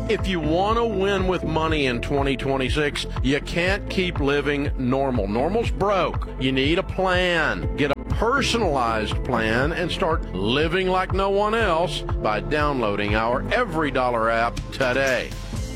If you want to win with money in 2026, you can't keep living normal. Normal's broke. You need a plan. Get a personalized plan and start living like no one else by downloading our EveryDollar app today.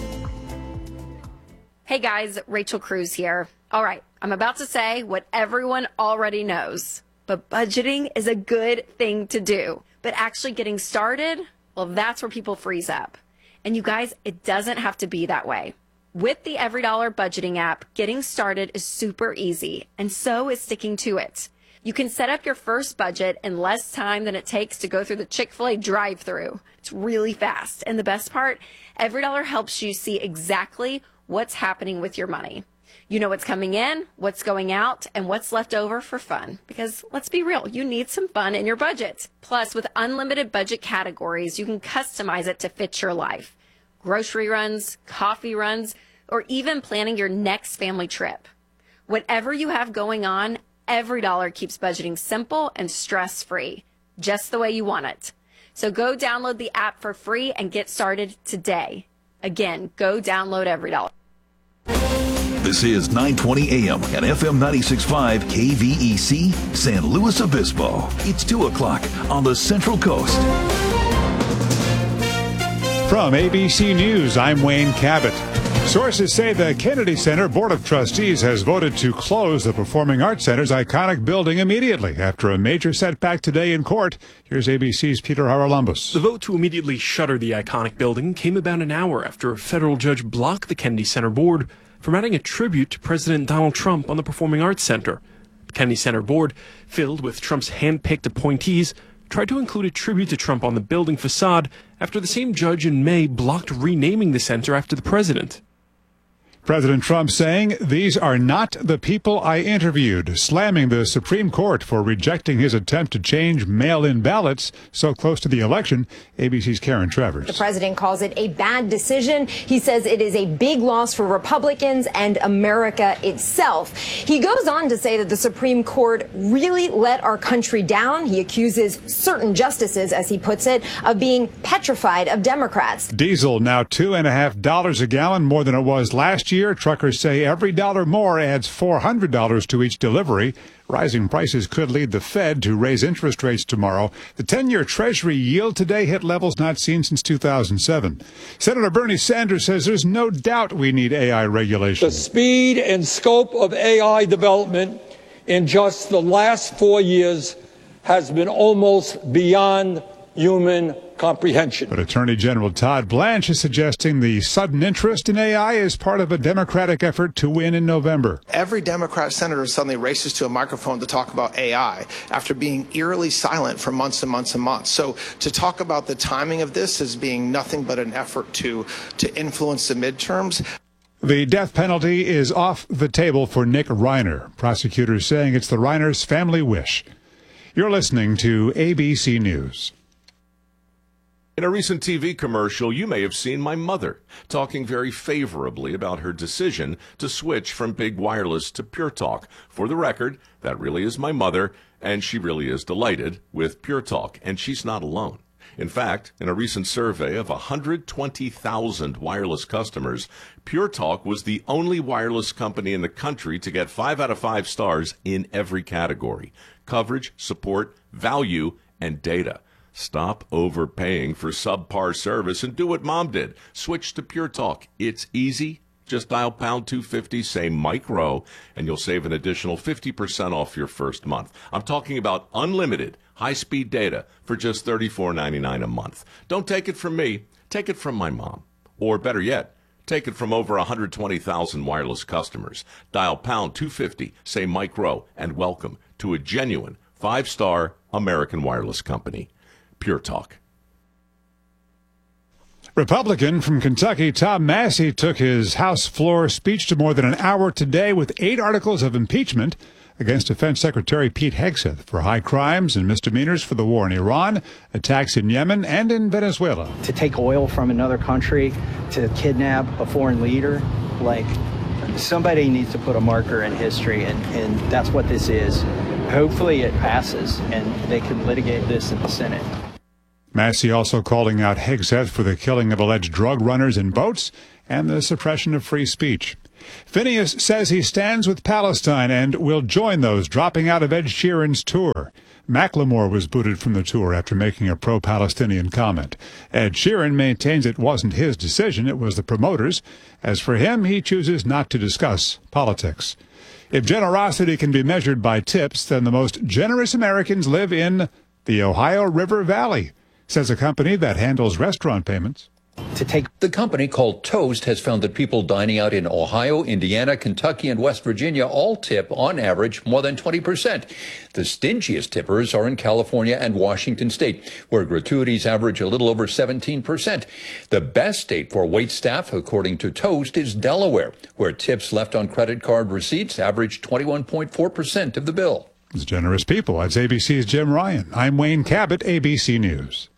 Hey guys, Rachel Cruz here. All right, I'm about to say what everyone already knows, but budgeting is a good thing to do. But actually getting started, well, that's where people freeze up. And you guys, it doesn't have to be that way. With the EveryDollar budgeting app, getting started is super easy, and so is sticking to it. You can set up your first budget in less time than it takes to go through the Chick-fil-A drive-thru. It's really fast. And the best part, EveryDollar helps you see exactly what's happening with your money. You know what's coming in, what's going out, and what's left over for fun. Because let's be real, you need some fun in your budget. Plus, with unlimited budget categories, you can customize it to fit your life. Grocery runs, coffee runs, or even planning your next family trip. Whatever you have going on, EveryDollar keeps budgeting simple and stress-free, just the way you want it. So go download the app for free and get started today. Again, go download EveryDollar. This is 920 AM and FM 96.5 KVEC, San Luis Obispo. It's 2 o'clock on the Central Coast. From ABC News, I'm Wayne Cabot. Sources say the Kennedy Center Board of Trustees has voted to close the Performing Arts Center's iconic building immediately after a major setback today in court. Here's ABC's Peter Haralambos. The vote to immediately shutter the iconic building came about an hour after a federal judge blocked the Kennedy Center Board from adding a tribute to President Donald Trump on the Performing Arts Center. The Kennedy Center Board, filled with Trump's hand-picked appointees, tried to include a tribute to Trump on the building facade after the same judge in May blocked renaming the center after the president. President Trump saying, "These are not the people I interviewed," slamming the Supreme Court for rejecting his attempt to change mail-in ballots so close to the election. ABC's Karen Travers. The president calls it a bad decision. He says it is a big loss for Republicans and America itself. He goes on to say that the Supreme Court really let our country down. He accuses certain justices, as he puts it, of being petrified of Democrats. Diesel now $2.50 a gallon, more than it was last year. Truckers say every dollar more adds $400 to each delivery. Rising prices could lead the Fed to raise interest rates tomorrow. The 10-year Treasury yield today hit levels not seen since 2007. Senator Bernie Sanders says there's no doubt we need AI regulation. The speed and scope of AI development in just the last 4 years has been almost beyond human comprehension. But Attorney General Todd Blanche is suggesting the sudden interest in AI is part of a Democratic effort to win in November. Every Democrat senator suddenly races to a microphone to talk about AI after being eerily silent for months and months and months. So to talk about the timing of this as being nothing but an effort to influence the midterms. The death penalty is off the table for Nick Reiner. Prosecutors saying it's the Reiner's family wish. You're listening to ABC News. In a recent TV commercial, you may have seen my mother talking very favorably about her decision to switch from big wireless to Pure Talk. For the record, that really is my mother, and she really is delighted with Pure Talk, and she's not alone. In fact, in a recent survey of 120,000 wireless customers, Pure Talk was the only wireless company in the country to get 5 out of 5 stars in every category: coverage, support, value, and data. Stop overpaying for subpar service and do what Mom did. Switch to Pure Talk. It's easy. Just dial pound 250, say Mike Rowe, and you'll save an additional 50% off your first month. I'm talking about unlimited high-speed data for just $34.99 a month. Don't take it from me. Take it from my mom. Or better yet, take it from over 120,000 wireless customers. Dial pound 250, say Mike Rowe, and welcome to a genuine 5-star American wireless company. Pure Talk. Republican from Kentucky Tom Massie took his House floor speech to more than an hour today with 8 articles of impeachment against Defense Secretary Pete Hegseth for high crimes and misdemeanors for the war in Iran, attacks in Yemen, and in Venezuela. To take oil from another country, to kidnap a foreign leader, like, somebody needs to put a marker in history, and that's what this is. Hopefully it passes and they can litigate this in the Senate. Massey also calling out Hegseth for the killing of alleged drug runners in boats and the suppression of free speech. Phineas says he stands with Palestine and will join those dropping out of Ed Sheeran's tour. Macklemore was booted from the tour after making a pro-Palestinian comment. Ed Sheeran maintains it wasn't his decision, it was the promoters'. As for him, he chooses not to discuss politics. If generosity can be measured by tips, then the most generous Americans live in the Ohio River Valley, says a company that handles restaurant payments. The company called Toast has found that people dining out in Ohio, Indiana, Kentucky, and West Virginia all tip, on average, more than 20%. The stingiest tippers are in California and Washington State, where gratuities average a little over 17%. The best state for wait staff, according to Toast, is Delaware, where tips left on credit card receipts average 21.4% of the bill. It's generous people. That's ABC's Jim Ryan. I'm Wayne Cabot, ABC News.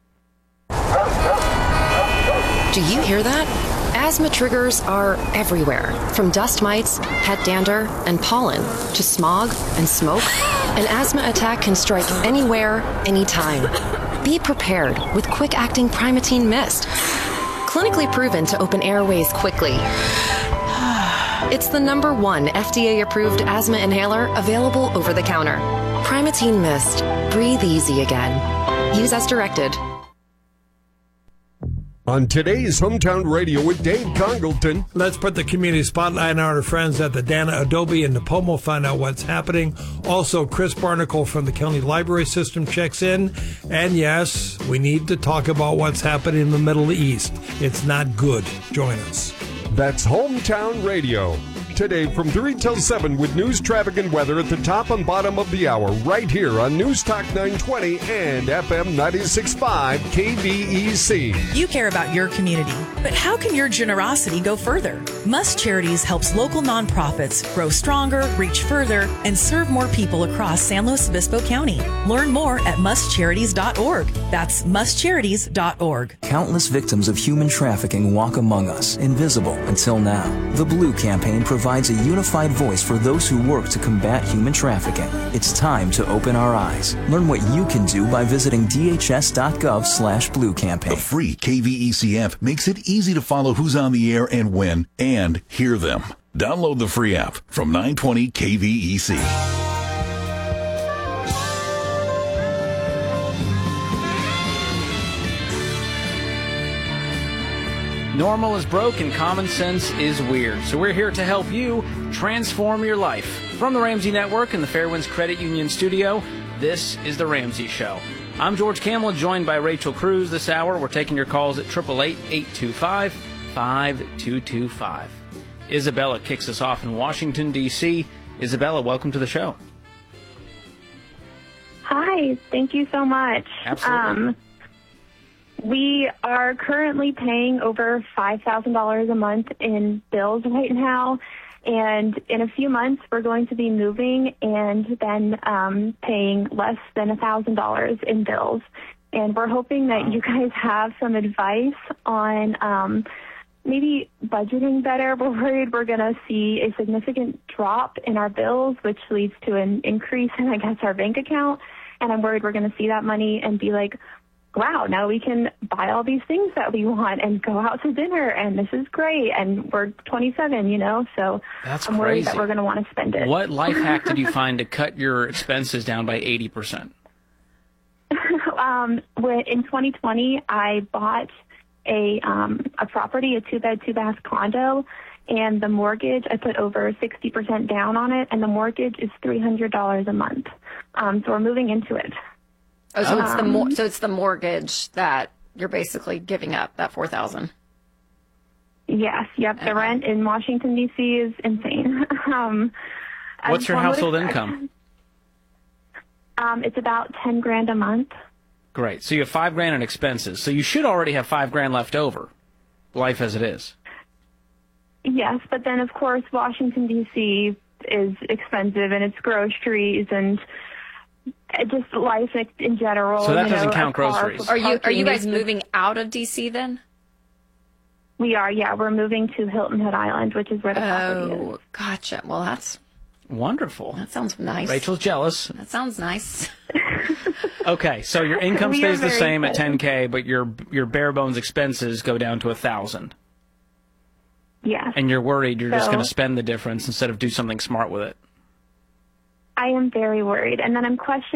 Do you hear that? Asthma triggers are everywhere, from dust mites, head dander, and pollen, to smog and smoke. An asthma attack can strike anywhere, anytime. Be prepared with quick-acting Primatene Mist. Clinically proven to open airways quickly. It's the #1 FDA-approved asthma inhaler available over the counter. Primatene Mist. Breathe easy again. Use as directed. On today's Hometown Radio with Dave Congleton. Let's put the community spotlight on our friends at the Dana Adobe in Napomo, find out what's happening. Also, Chris Barnacle from the County Library System checks in. And yes, we need to talk about what's happening in the Middle East. It's not good. Join us. That's Hometown Radio. Today from 3 till 7 with news, traffic, and weather at the top and bottom of the hour, right here on News Talk 920 and FM 96.5 KVEC. You care about your community, but how can your generosity go further? Must Charities helps local nonprofits grow stronger, reach further, and serve more people across San Luis Obispo County. Learn more at mustcharities.org. That's mustcharities.org. Countless victims of human trafficking walk among us, invisible until now. The Blue Campaign provides a unified voice for those who work to combat human trafficking. It's time to open our eyes. Learn what you can do by visiting dhs.gov/Blue Campaign. The free KVEC app makes it easy to follow who's on the air and when, and hear them. Download the free app from 920 KVEC. Normal is broke and common sense is weird. So we're here to help you transform your life. From the Ramsey Network and the Fairwinds Credit Union studio, this is The Ramsey Show. I'm George Kamel, joined by Rachel Cruz this hour. We're taking your calls at 888-825-5225. Isabella kicks us off in Washington, D.C. Isabella, welcome to the show. Hi, thank you so much. Absolutely. We are currently paying over $5,000 a month in bills right now, and in a few months we're going to be moving and then paying less than $1,000 in bills. And we're hoping that you guys have some advice on maybe budgeting better. We're worried we're going to see a significant drop in our bills, which leads to an increase in, I guess, our bank account. And I'm worried we're going to see that money and be like, wow, now we can buy all these things that we want and go out to dinner, and this is great, and we're 27, you know, so That's I'm worried crazy. that we're going to want to spend it. What life hack did you find to cut your expenses down by 80%? In 2020, I bought a property, a 2-bed, 2-bath condo, and the mortgage, I put over 60% down on it, and the mortgage is $300 a month. So we're moving into it. Oh, so it's the mortgage that you're basically giving up, that $4,000. Yes, yep. The rent in Washington, D.C. is insane. What's your household income? It's about $10,000 a month. Great. So you have $5,000 in expenses. So you should already have $5,000 left over. Life as it is. Yes, but then of course Washington, D.C. is expensive, and it's groceries and just life in general. So that doesn't count groceries. Are you guys moving out of D.C. then? We are, yeah. We're moving to Hilton Head Island, which is where the property is. Oh, gotcha. Well, that's wonderful. That sounds nice. Rachel's jealous. That sounds nice. Okay, so your income We are stays the very same at excited. $10K, but your bare bones expenses go down to $1,000. Yes. And you're worried you're just So- going to spend the difference instead of do something smart with it. I am very worried. And then I'm questioning